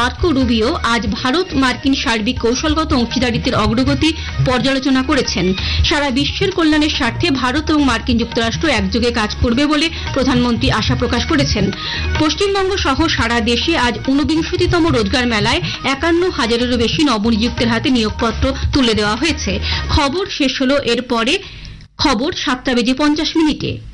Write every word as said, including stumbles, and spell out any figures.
Marco Rubio আজ ভারত মার্কিন সার্বিক কৌশলগত অংশীদারিত্বের অগ্রগতি পর্যালোচনা করেছেন। সারা বিশ্বের কল্যাণের স্বার্থে ভারত এবং মার্কিন যুক্তরাষ্ট্র একযোগে কাজ করবে বলে প্রধানমন্ত্রী আশা প্রকাশ করেছেন। পশ্চিমবঙ্গ সহ সারা দেশে আজ ঊনবিংশতিতম রোজগার মেলায় একান্ন হাজারেরও বেশি নবনিযুক্তের হাতে নিয়োগপত্র তুলে দেওয়া হয়েছে। খবর শেষ হলো। এরপরে খবর সাতটা বেজে পঞ্চাশ মিনিটে।